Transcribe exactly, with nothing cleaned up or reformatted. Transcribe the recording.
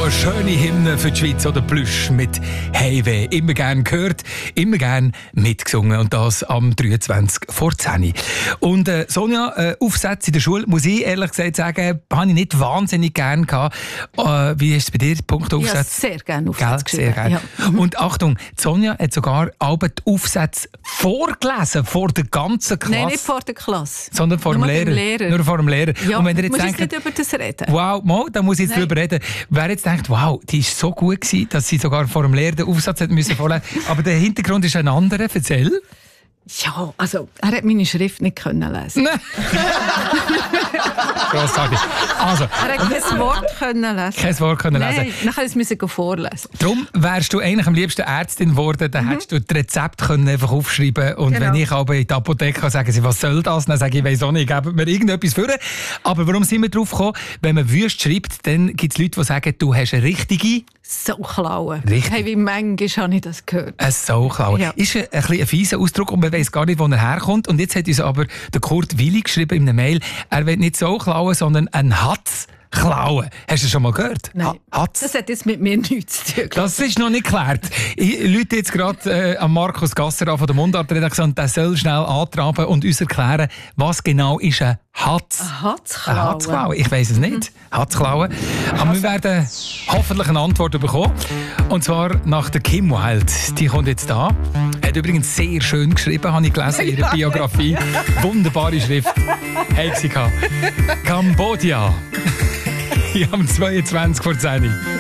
eine schöne Hymne für die Schweiz oder Plüsch mit Heimweh. Immer gern gehört, immer gern mitgesungen. Und das am dreiundzwanzig vor zehn. Und äh, Sonja, äh, Aufsätze in der Schule, muss ich ehrlich gesagt sagen, habe ich nicht wahnsinnig gern gehabt. Äh, wie ist es bei dir, Punkt Aufsätze? Ja, sehr gerne Aufsätze geschrieben. Sehr gerne. Ja. Und Achtung, Sonja hat sogar alle die Aufsätze vorgelesen, vor der ganzen Klasse. Nein, nicht vor der Klasse. Sondern vor dem Lehrer. Lehrer. Nur vor dem Lehrer. Ja, und wenn ihr jetzt muss denkt, ich nicht über das reden? Wow, mal, da muss ich jetzt Nein. drüber reden. Wer jetzt denkt, wow, die ist so gut gewesen, dass sie sogar vor dem Lehrer den Aufsatz hat müssen vorlesen. Aber der Hintergrund ist ein anderer. Erzähl. Ja, also, er hat meine Schrift nicht können lesen. Grossartig. Also, er hat kein Wort können lesen. Kein Wort können lesen. Nein, dann musste ich vorlesen. Darum wärst du eigentlich am liebsten Ärztin geworden, dann mhm. hättest du das Rezept können einfach aufschreiben und genau. Wenn ich aber in die Apotheke sage, sie, was soll das? Dann sage ich, ich weiss auch nicht, geben mir irgendetwas vor. Aber warum sind wir drauf gekommen? Wenn man wüst schreibt, dann gibt es Leute, die sagen, du hast eine richtige Sauklaue. Richtig. Hey, wie manchmal habe ich das gehört. Eine Sauklaue. Ja. Ist ein, ein, ein fieser Ausdruck und man weiss gar nicht, wo er herkommt. Und jetzt hat uns aber der Kurt Willi geschrieben in einer Mail, er will nicht Sauklaue, sondern ein Hatz klauen. Hast du das schon mal gehört? Nein, ha- das hat jetzt mit mir nichts zu tun. Das ist noch nicht geklärt. Ich rufe jetzt gerade äh, an Markus Gasser an von der Mundart-Redaktion, der soll schnell antraben und uns erklären, was genau ist ein Hatz. Ein Hatzklaue? Ein Hatzklaue. Ich weiss es nicht. Mhm. Hatzklaue. Aber wir werden hoffentlich eine Antwort bekommen. Und zwar nach der Kim Wilde. Die kommt jetzt da. Hat übrigens sehr schön geschrieben, habe ich gelesen in ihrer Biografie. Wunderbare Schrift. Hat sie gehabt. Kambodscha. Ich am zweiundzwanzig vor zehn.